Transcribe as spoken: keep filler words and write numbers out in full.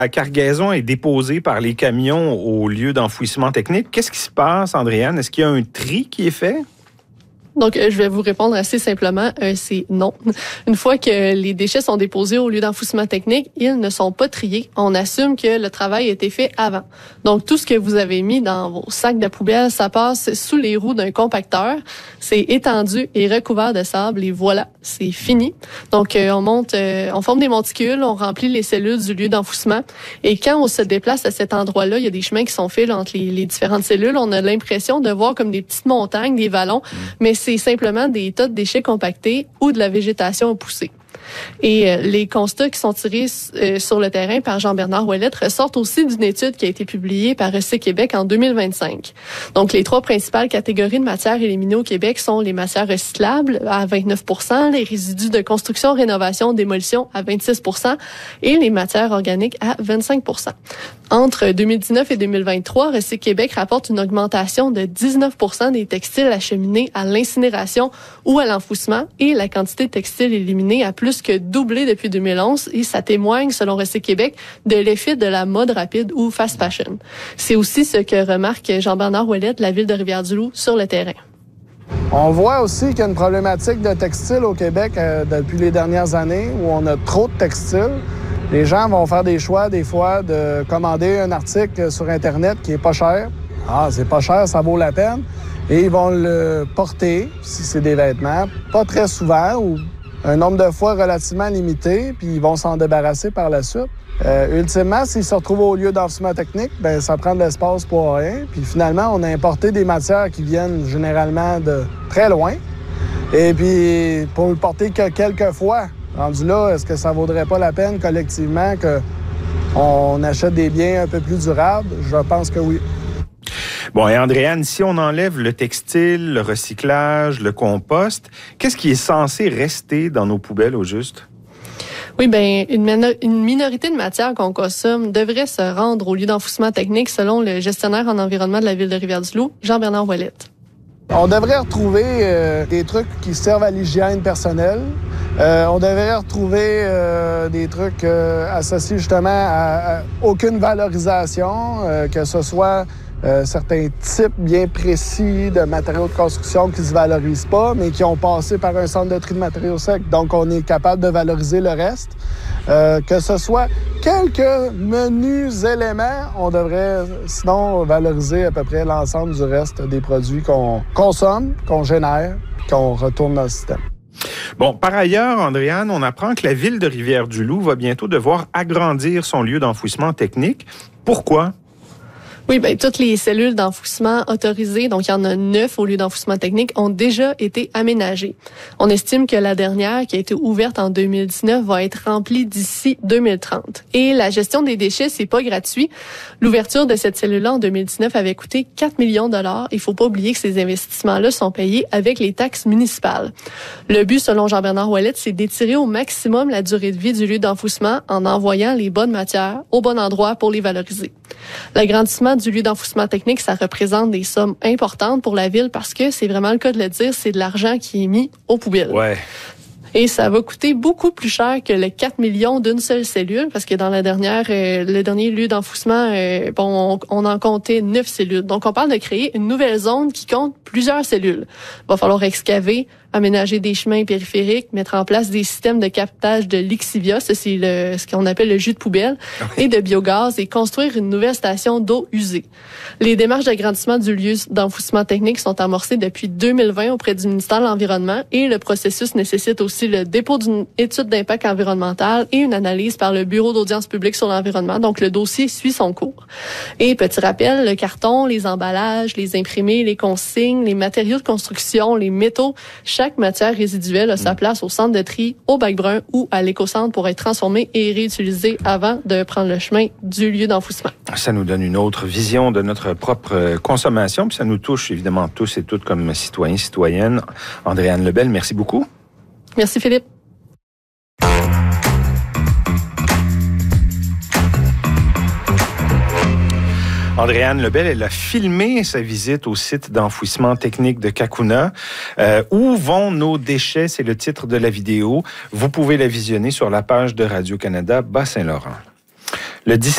La cargaison est déposée par les camions au lieu d'enfouissement technique. Qu'est-ce qui se passe, Andréane? Est-ce qu'il y a un tri qui est fait? Donc, je vais vous répondre assez simplement, euh, c'est non. Une fois que les déchets sont déposés au lieu d'enfouissement technique, ils ne sont pas triés. On assume que le travail a été fait avant. Donc, tout ce que vous avez mis dans vos sacs de poubelle, ça passe sous les roues d'un compacteur. C'est étendu et recouvert de sable et voilà, c'est fini. Donc, euh, on monte, euh, on forme des monticules, on remplit les cellules du lieu d'enfouissement. Et quand on se déplace à cet endroit-là, il y a des chemins qui sont faits là, entre les, les différentes cellules. On a l'impression de voir comme des petites montagnes, des vallons, mais c'est simplement des tas de déchets compactés ou de la végétation poussée. Et euh, les constats qui sont tirés euh, sur le terrain par Jean-Bernard Ouellette ressortent aussi d'une étude qui a été publiée par Recyc Québec en deux mille vingt-cinq. Donc, les trois principales catégories de matières éliminées au Québec sont les matières recyclables à vingt-neuf pour cent, les résidus de construction, rénovation, démolition à vingt-six pour cent et les matières organiques à vingt-cinq pour cent. Entre deux mille dix-neuf et deux mille vingt-trois, Recyc Québec rapporte une augmentation de dix-neuf pour cent des textiles acheminés à l'incinération ou à l'enfouissement et la quantité de textiles éliminés a plus que doublé depuis deux mille onze et ça témoigne, selon Recyc Québec, de l'effet de la mode rapide ou fast fashion. C'est aussi ce que remarque Jean-Bernard Ouellette de la ville de Rivière-du-Loup sur le terrain. On voit aussi qu'il y a une problématique de textile au Québec euh, depuis les dernières années où on a trop de textiles. Les gens vont faire des choix, des fois, de commander un article sur Internet qui est pas cher. Ah, c'est pas cher, ça vaut la peine. Et ils vont le porter, si c'est des vêtements, pas très souvent ou un nombre de fois relativement limité, puis ils vont s'en débarrasser par la suite. Euh, ultimement, s'ils se retrouvent au lieu d'enfouissement technique, ben ça prend de l'espace pour rien. Puis finalement, on a importé des matières qui viennent généralement de très loin. Et puis, pour le porter que quelques fois, rendu là, est-ce que ça vaudrait pas la peine collectivement qu'on achète des biens un peu plus durables? Je pense que oui. Bon, et Andréane, si on enlève le textile, le recyclage, le compost, qu'est-ce qui est censé rester dans nos poubelles au juste? Oui, bien, une, une minorité de matières qu'on consomme devrait se rendre au lieu d'enfouissement technique selon le gestionnaire en environnement de la ville de Rivière-du-Loup, Jean-Bernard Ouellette. On devrait retrouver euh, des trucs qui servent à l'hygiène personnelle. Euh, on devrait retrouver euh, des trucs euh, associés justement à, à aucune valorisation, euh, que ce soit euh, certains types bien précis de matériaux de construction qui ne se valorisent pas, mais qui ont passé par un centre de tri de matériaux secs. Donc, on est capable de valoriser le reste. Euh, que ce soit quelques menus éléments, on devrait sinon valoriser à peu près l'ensemble du reste des produits qu'on consomme, qu'on génère, qu'on retourne dans le système. Bon, par ailleurs, Andréane, on apprend que la ville de Rivière-du-Loup va bientôt devoir agrandir son lieu d'enfouissement technique. Pourquoi? Oui, bien, toutes les cellules d'enfouissement autorisées, donc il y en a neuf au lieu d'enfouissement technique, ont déjà été aménagées. On estime que la dernière, qui a été ouverte en deux mille dix-neuf, va être remplie d'ici deux mille trente. Et la gestion des déchets, c'est pas gratuit. L'ouverture de cette cellule-là en deux mille dix-neuf avait coûté quatre millions de dollars. Il faut pas oublier que ces investissements-là sont payés avec les taxes municipales. Le but, selon Jean-Bernard Ouellette, c'est d'étirer au maximum la durée de vie du lieu d'enfouissement en envoyant les bonnes matières au bon endroit pour les valoriser. L'agrandissement du lieu d'enfouissement technique, ça représente des sommes importantes pour la ville parce que c'est vraiment le cas de le dire, c'est de l'argent qui est mis aux poubelles. Ouais. Et ça va coûter beaucoup plus cher que le quatre millions d'une seule cellule, parce que dans la dernière, euh, le dernier lieu d'enfouissement, euh, bon, on, on en comptait neuf cellules. Donc, on parle de créer une nouvelle zone qui compte plusieurs cellules. Il va falloir excaver, aménager des chemins périphériques, mettre en place des systèmes de captage de lixivia, ça c'est le, ce qu'on appelle le jus de poubelle, oui. et de biogaz, et construire une nouvelle station d'eau usée. Les démarches d'agrandissement du lieu d'enfouissement technique sont amorcées depuis deux mille vingt auprès du ministère de l'Environnement, et le processus nécessite aussi le dépôt d'une étude d'impact environnemental et une analyse par le Bureau d'audience publique sur l'environnement. Donc, le dossier suit son cours. Et petit rappel, le carton, les emballages, les imprimés, les consignes, les matériaux de construction, les métaux, chaque matière résiduelle a sa place au centre de tri, au bac brun ou à l'éco-centre pour être transformée et réutilisée avant de prendre le chemin du lieu d'enfouissement. Ça nous donne une autre vision de notre propre consommation, puis ça nous touche évidemment tous et toutes comme citoyens, citoyennes. Andréane Lebel, merci beaucoup. Merci Philippe. Andréane Lebel, elle a filmé sa visite au site d'enfouissement technique de Cacouna. Euh, où vont nos déchets? C'est le titre de la vidéo. Vous pouvez la visionner sur la page de Radio-Canada Bas-Saint-Laurent. Le